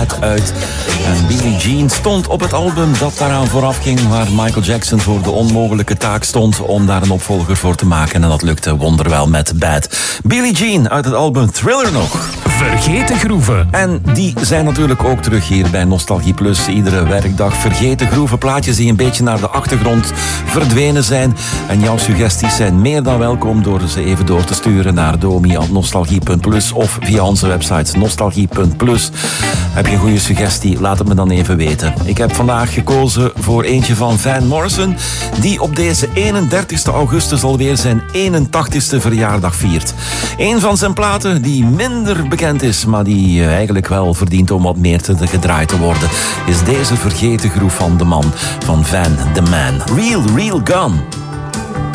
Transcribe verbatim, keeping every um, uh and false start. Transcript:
Bad uit. En Billie Jean stond op het album dat daaraan vooraf ging, waar Michael Jackson voor de onmogelijke taak stond om daar een opvolger voor te maken. En dat lukte wonderwel met Bad. Billie Jean uit het album Thriller nog. Vergeten groeven. En die zijn natuurlijk ook terug hier bij Nostalgie Plus. Iedere werkdag vergeten groeven, plaatjes die een beetje naar de achtergrond verdwenen zijn. En jouw suggesties zijn meer dan welkom door ze even door te sturen naar domi at nostalgie punt plus of via onze website nostalgie punt plus. Heb je een goede suggestie? Laat het me dan even weten. Ik heb vandaag gekozen voor eentje van Van Morrison, die op deze eenendertigste augustus alweer zijn eenentachtigste verjaardag viert. Een van zijn platen die minder bekend is, maar die eigenlijk wel verdient om wat meer te gedraaid te worden, is deze vergeten groef van de man, van Van the Man. Real, Real Gone.